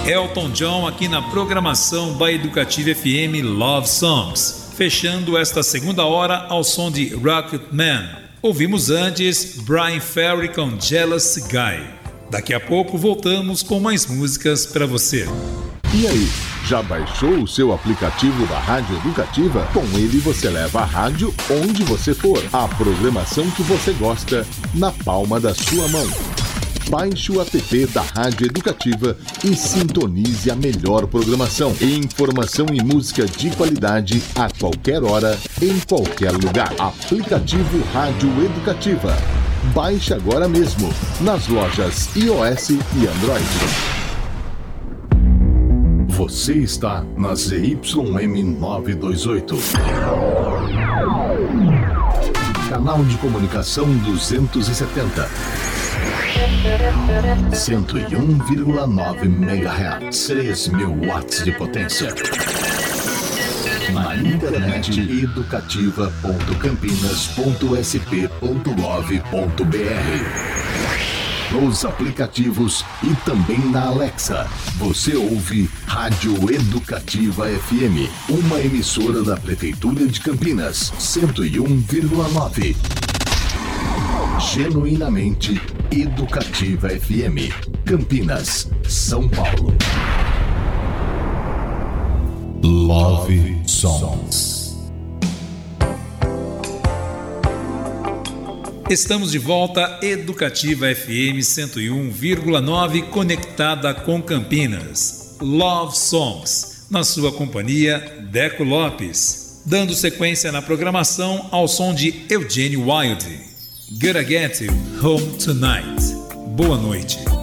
Elton John aqui na programação da Educativa FM Love Songs, fechando esta segunda hora ao som de Rocketman. Ouvimos antes Brian Ferry com Jealous Guy. Daqui a pouco voltamos com mais músicas para você. E aí, já baixou o seu aplicativo da Rádio Educativa? Com ele você leva a rádio onde você for. A programação que você gosta na palma da sua mão. Baixe o app da Rádio Educativa e sintonize a melhor programação. Informação e música de qualidade a qualquer hora, em qualquer lugar. Aplicativo Rádio Educativa. Baixe agora mesmo nas lojas iOS e Android. Você está na ZYM 928. Canal de comunicação 270. 101,9 MHz. 3.000 watts de potência. Na internet educativa.campinas.sp.gov.br. Nos aplicativos e também na Alexa. Você ouve Rádio Educativa FM, uma emissora da Prefeitura de Campinas, 101,9. Genuinamente Educativa FM, Campinas, São Paulo. Love Songs. Estamos de volta, Educativa FM 101,9, conectada com Campinas. Love Songs, na sua companhia, Deco Lopes. Dando sequência na programação ao som de Eugene Wilde. Gotta Get You Home Tonight. Boa noite.